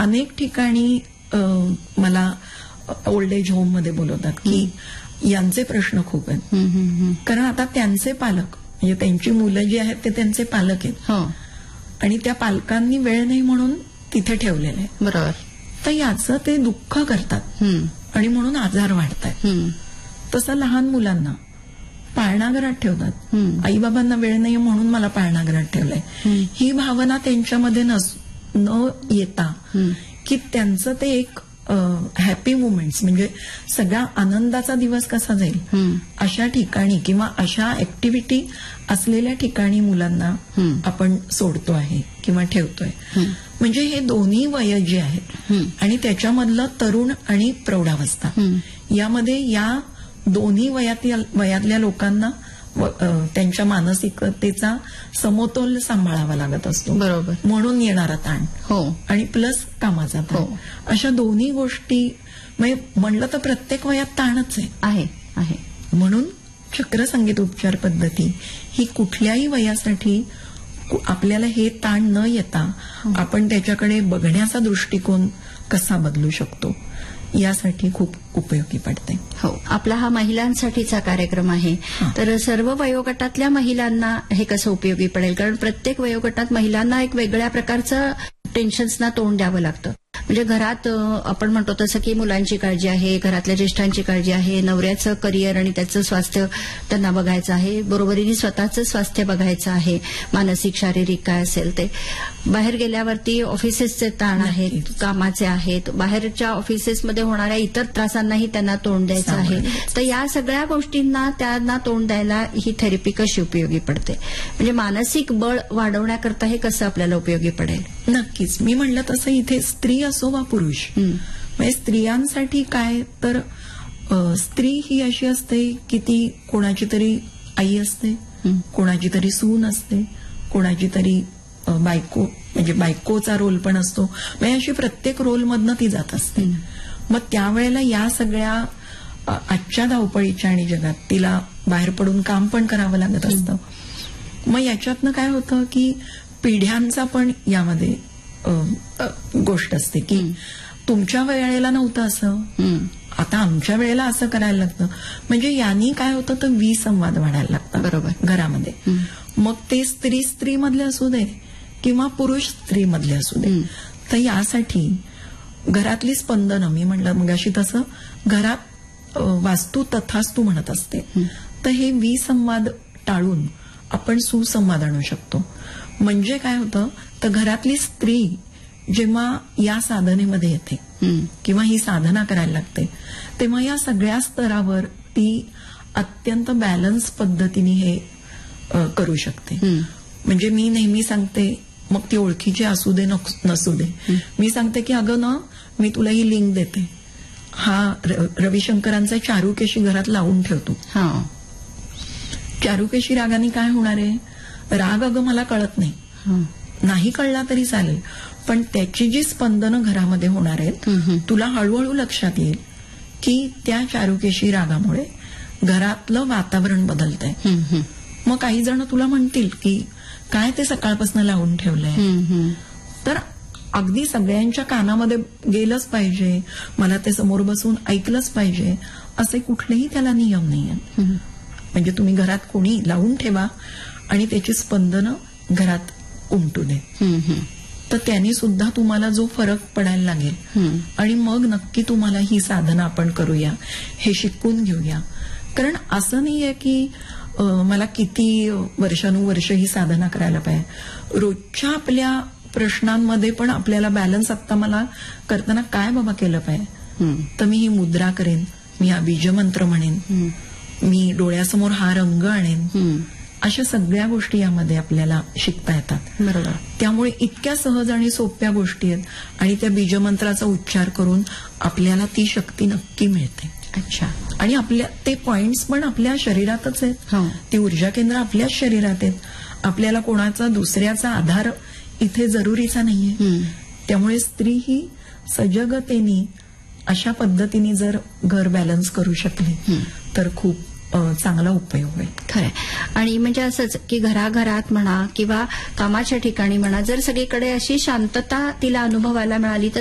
अनेक ठिकाणी मला ओल्ड एज होम मध्ये बोलवतात की यांचे प्रश्न खूप आहेत. कारण आता त्यांचे पालक म्हणजे त्यांची मुलं जी आहेत ते त्यांचे पालक आहेत आणि त्या पालकांनी वेळ नाही म्हणून तिथे ठेवलेलं आहे. बरोबर. तर याचं ते दुःख करतात आणि म्हणून आजार वाढतात. तसं लहान मुलांना पाळणाघरात ठेवतात. आई बाबांना वेळ नाही म्हणून मला पाळणाघरात ठेवलंय ही भावना त्यांच्यामध्ये न येता की त्यांचं ते एक हॅपी मुमेंट्स म्हणजे सगळा आनंदाचा दिवस कसा जाईल अशा ठिकाणी किंवा अशा ऍक्टिव्हिटी असलेल्या ठिकाणी मुलांना आपण सोडतो आहे किंवा ठेवतोय. म्हणजे हे दोन्ही वय जे आहेत आणि त्याच्यामधलं तरुण आणि प्रौढावस्था यामध्ये या दोन्ही वयातल्या लोकांना त्यांच्या मानसिकतेचा समतोल सांभाळावा लागत असतो. बरोबर. म्हणून येणारा ताण आणि प्लस कामाचा ताण अशा दोन्ही गोष्टी म्हणलं तर प्रत्येक वयात ताणच आहे. म्हणून चक्र संगीत उपचार पद्धती ही कुठल्याही वयासाठी आपल्याला हे ताण न येता आपण त्याच्याकडे बघण्याचा दृष्टिकोन कसा बदलू शकतो यासाठी खूप उपयोगी पडते. हो. आपला हा महिलांसाठीचा कार्यक्रम आहे तर सर्व वयोगटातल्या महिलांना हे कसं उपयोगी पडेल कारण प्रत्येक वयोगटात महिलांना एक वेगळ्या प्रकारचं टेन्शन्सना तोंड द्यावं लागतं. म्हणजे घरात आपण म्हणतो तसं की मुलांची काळजी आहे, घरातल्या ज्येष्ठांची काळजी आहे, नवऱ्याचं करिअर आणि त्याचं स्वास्थ्य त्यांना बघायचं आहे, बरोबरीने स्वतःचं स्वास्थ्य बघायचं आहे, मानसिक शारीरिक काय असेल ते. बाहेर गेल्यावरती ऑफिसेसचे ताण आहेत, कामाचे आहेत, बाहेरच्या ऑफिसेसमध्ये होणाऱ्या इतर त्रासांनाही त्यांना तोंड द्यायचं आहे. तर या सगळ्या गोष्टींना त्यांना तोंड द्यायला ही थेरपी कशी उपयोगी पडते म्हणजे मानसिक बळ वाढवण्याकरता हे कसं आपल्याला उपयोगी पडेल? नक्कीच. मी म्हणलं तसं इथे स्त्री असो वा पुरुष म्हणजे स्त्रियांसाठी काय तर स्त्री ही अशी असते की ती कोणाची तरी आई असते, कोणाची तरी सून असते, कोणाची तरी बायको म्हणजे बायकोचा रोल पण असतो. म्हणजे अशी प्रत्येक रोलमधनं ती जात असते. मग त्यावेळेला या सगळ्या आजच्या धावपळीच्या आणि जगात तिला बाहेर पडून काम पण करावं लागत असतं. मग याच्यातनं काय होतं की पिढ्यांचा पण यामध्ये गोष्ट असते की तुमच्या वेळेला नव्हतं असं, आता आमच्या वेळेला असं करायला लागतं. म्हणजे यांनी काय होतं तर विसंवाद वाढायला लागतात बरोबर घरामध्ये. मग ते स्त्री मधले असू दे किंवा पुरुष स्त्री मधले असू दे. तर यासाठी घरातली स्पंदनं मी म्हणलं मगाशी तसं घरात वास्तू तथास्तू म्हणत असते. तर हे विसंवाद टाळून आपण सुसंवाद आणू शकतो. म्हणजे काय होतं तर घरातली स्त्री जेव्हा या साधनेमध्ये येते किंवा ही साधना करायला लागते तेव्हा या सगळ्या स्तरावर ती अत्यंत बॅलन्स पद्धतीने हे करू शकते. म्हणजे मी नेहमी सांगते मग ती ओळखीची असू दे नसू दे मी सांगते की अगं ना मी तुला ही लिंक देते, हा रविशंकरांचा चारुकेशी घरात लावून ठेवतो. चारुकेशी रागाने काय होणार आहे, राग अगं मला कळत नाही कळला तरी चालेल पण त्याची जी स्पंदनं घरामध्ये होणार आहेत तुला हळूहळू लक्षात येईल की त्या चारुकेशी रागामुळे घरातलं वातावरण बदलतंय. मग काही जण तुला म्हणतील की काय ते सकाळपासून लावून ठेवलंय. तर अगदी सगळ्यांच्या कानामध्ये गेलंच पाहिजे, मला ते समोर बसून ऐकलंच पाहिजे असे कुठलेही त्याला नियम नाही आहेत. म्हणजे तुम्ही घरात कोणी लावून ठेवा आणि त्याची स्पंदनं घरात उमटू दे. तर त्याने सुद्धा तुम्हाला जो फरक पडायला लागेल आणि मग नक्की तुम्हाला ही साधना आपण करूया, हे शिकून घेऊया. कारण असं नाहीये की मला किती वर्षानुवर्ष ही साधना करायला पाहिजे. रोजच्या आपल्या प्रश्नांमध्ये पण आपल्याला बॅलन्स आता मला करताना काय बाबा केलं पाहिजे, तर मी ही मुद्रा करेन, मी हा बीजमंत्र म्हणेन, मी डोळ्यासमोर हा रंग आणेन. अशा सगळ्या गोष्टी यामध्ये आपल्याला शिकता येतात. बरोबर. त्यामुळे इतक्या सहज आणि सोप्या गोष्टी आहेत आणि त्या बीजमंत्राचा उच्चार करून आपल्याला ती शक्ती नक्की मिळते. अच्छा. आणि आपल्या ते पॉइंट्स पण आपल्या शरीरातच आहेत, ती ऊर्जा केंद्र आपल्याच शरीरात आहेत. आपल्याला कोणाचा दुसऱ्याचा आधार इथे जरुरीचा नाहीये. त्यामुळे स्त्री ही सजगतेने अशा पद्धतीने जर घर बॅलन्स करू शकली तर खूप चांगला उपयोग होईल. खरंय. आणि म्हणजे असंच की घराघरात म्हणा किंवा कामाच्या ठिकाणी म्हणा जर सगळीकडे अशी शांतता तिला अनुभवायला मिळाली तर